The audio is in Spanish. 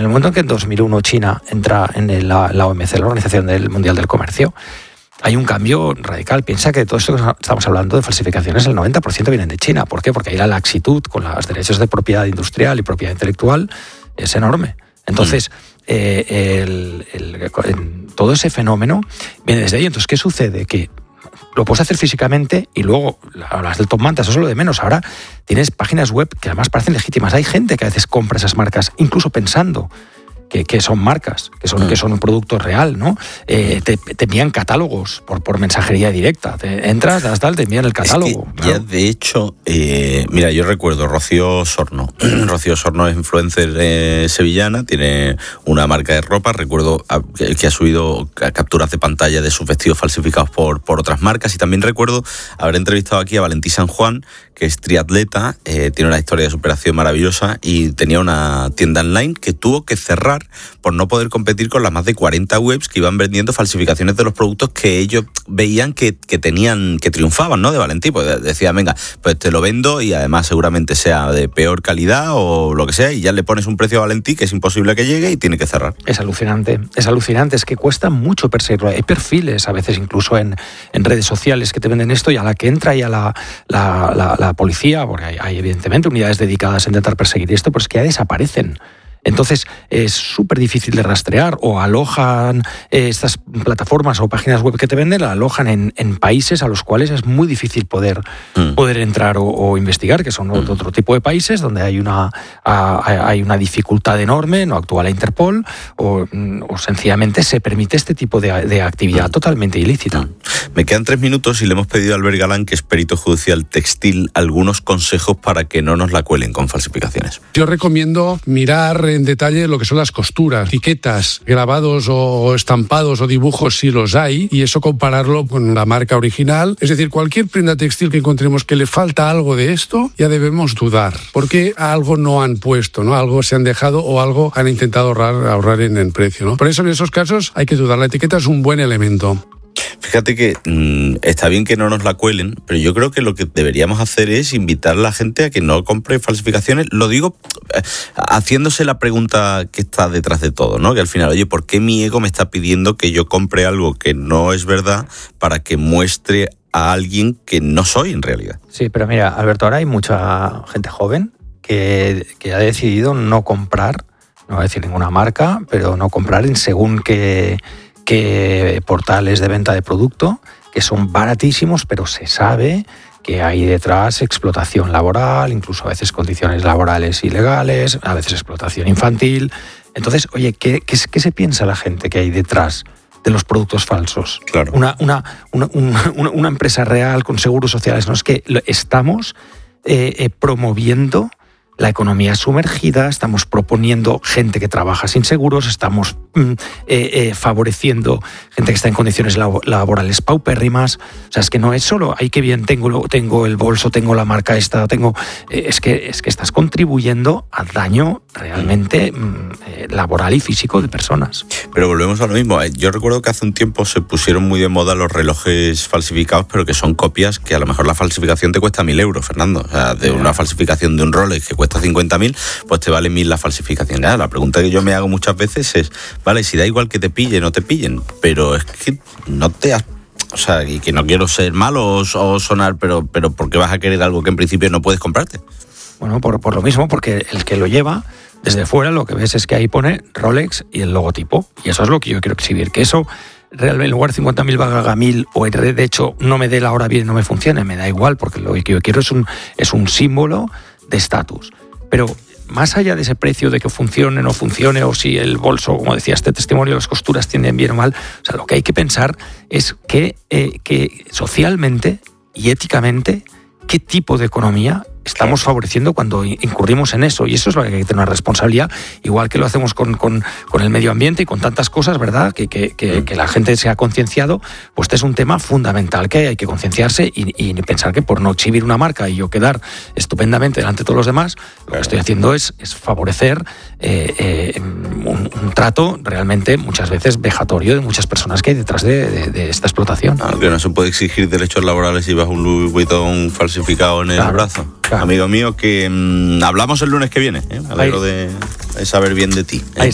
En el momento en que en 2001 China entra en la OMC, la Organización Mundial del Comercio, hay un cambio radical. Piensa que de todo esto que estamos hablando de falsificaciones, el 90% vienen de China. ¿Por qué? Porque ahí la laxitud con los derechos de propiedad industrial y propiedad intelectual es enorme. Entonces, todo ese fenómeno viene desde ahí. Entonces, ¿qué sucede? Que lo puedes hacer físicamente y luego hablas del top manta, eso es lo de menos. Ahora tienes páginas web que además parecen legítimas. Hay gente que a veces compra esas marcas, incluso pensando que son marcas, que son un producto real, ¿no? Te envían catálogos por mensajería directa. Entras, das tal, te envían el catálogo. Es que ya, de hecho, mira, yo recuerdo Rocío Sorno. Rocío Sorno es influencer sevillana, tiene una marca de ropa. Recuerdo que ha subido capturas de pantalla de sus vestidos falsificados por otras marcas. Y también recuerdo haber entrevistado aquí a Valentí San Juan, que es triatleta, tiene una historia de superación maravillosa y tenía una tienda online que tuvo que cerrar por no poder competir con las más de 40 webs que iban vendiendo falsificaciones de los productos que ellos veían que tenían, que triunfaban, ¿no? De Valentí, pues decía, venga, pues te lo vendo y además seguramente sea de peor calidad o lo que sea, y ya le pones un precio a Valentí que es imposible que llegue y tiene que cerrar. Es alucinante, es que cuesta mucho perseguirlo. Hay perfiles a veces incluso en redes sociales que te venden esto, y a la que entra ya la policía, porque hay evidentemente unidades dedicadas a intentar perseguir esto, pues que ya desaparecen. Entonces es súper difícil de rastrear, o alojan estas plataformas o páginas web que te venden, la alojan en países a los cuales es muy difícil poder entrar o investigar, que son otro tipo de países donde hay una dificultad enorme, no actúa la Interpol o sencillamente se permite este tipo de actividad totalmente ilícita. Me quedan 3 minutos y le hemos pedido a Albert Galán, que es perito judicial textil, algunos consejos para que no nos la cuelen con falsificaciones. Yo recomiendo mirar en detalle lo que son las costuras, etiquetas, grabados o estampados o dibujos si los hay, y eso compararlo con la marca original. Es decir, cualquier prenda textil que encontremos que le falta algo de esto, ya debemos dudar, porque algo no han puesto, ¿no? Algo se han dejado o algo han intentado ahorrar en precio, ¿no? Por eso en esos casos hay que dudar. La etiqueta es un buen elemento. Fíjate que está bien que no nos la cuelen, pero yo creo que lo que deberíamos hacer es invitar a la gente a que no compre falsificaciones. Lo digo haciéndose la pregunta que está detrás de todo, ¿no? Que al final, oye, ¿por qué mi ego me está pidiendo que yo compre algo que no es verdad para que muestre a alguien que no soy en realidad? Sí, pero mira, Alberto, ahora hay mucha gente joven que ha decidido no comprar, no voy a decir ninguna marca, pero no comprar en según qué portales de venta de producto, que son baratísimos, pero se sabe que hay detrás explotación laboral, incluso a veces condiciones laborales ilegales, a veces explotación infantil. Entonces, oye, ¿qué se piensa la gente que hay detrás de los productos falsos? Claro. Una empresa real con seguros sociales. No, es que estamos promoviendo la economía sumergida, estamos proponiendo gente que trabaja sin seguros, estamos favoreciendo gente que está en condiciones laborales paupérrimas. O sea, es que no es solo, ay, qué bien, tengo el bolso, tengo la marca esta, es que estás contribuyendo al daño realmente laboral y físico de personas. Pero volvemos a lo mismo. Yo recuerdo que hace un tiempo se pusieron muy de moda los relojes falsificados, pero que son copias que a lo mejor la falsificación te cuesta 1.000 euros, Fernando. O sea, de una falsificación de un Rolex que cuesta 50.000, pues te vale 1.000 la falsificación. La pregunta que yo me hago muchas veces es, vale, si da igual que te pillen o te pillen, pero es que no te has... O sea, y que no quiero ser malo o sonar, pero ¿por qué vas a querer algo que en principio no puedes comprarte? Bueno, por lo mismo, porque el que lo lleva, desde fuera lo que ves es que ahí pone Rolex y el logotipo, y eso es lo que yo quiero exhibir, que eso realmente en lugar de 50.000 valga 1.000, o de hecho no me dé la hora bien, no me funcione, me da igual, porque lo que yo quiero es un símbolo de estatus. Pero más allá de ese precio de que funcione o no funcione, o si el bolso, como decía este testimonio, las costuras tienden bien o mal, o sea, lo que hay que pensar es que socialmente y éticamente, ¿qué tipo de economía estamos favoreciendo cuando incurrimos en eso? Y eso es lo que hay que tener una responsabilidad, igual que lo hacemos con el medio ambiente y con tantas cosas, ¿verdad? Que la gente se ha concienciado, pues este es un tema fundamental que hay que concienciarse y pensar que por no exhibir una marca y yo quedar estupendamente delante de todos los demás, lo que estoy haciendo es favorecer un trato realmente muchas veces vejatorio de muchas personas que hay detrás de esta explotación. Que no se puede exigir derechos laborales si vas un Louis Vuitton falsificado en el brazo. Amigo mío, que hablamos el lunes que viene. Me alegro de saber bien de ti.